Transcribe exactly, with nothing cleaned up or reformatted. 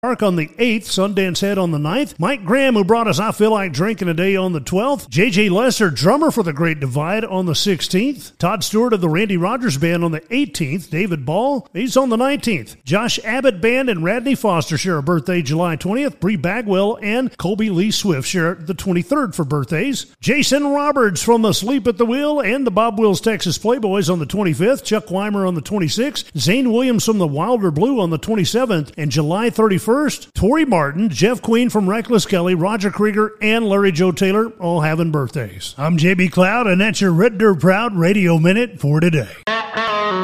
Park on the eighth, Sundance Head on the ninth, Mike Graham, who brought us I Feel Like Drinking a Day on the twelfth, J J Lesser, drummer for The Great Divide, on the sixteenth, Todd Stewart of the Randy Rogers Band on the eighteenth, David Ball, he's on the nineteenth, Josh Abbott Band and Radney Foster share a birthday July twentieth, Bree Bagwell and Colby Lee Swift share the twenty-third for birthdays, Jason Roberts from Asleep at the Wheel and the Bob Wills Texas Playboys on the twenty-fifth, Chuck Weimer on the twenty-sixth, Zane Williams from the Wilder Blue on the twenty-seventh, and July thirty-first, Tori Martin, Jeff Queen from Reckless Kelly, Roger Krieger, and Larry Joe Taylor all having birthdays. I'm J B Cloud, and that's your Red Dirt Proud Radio Minute for today.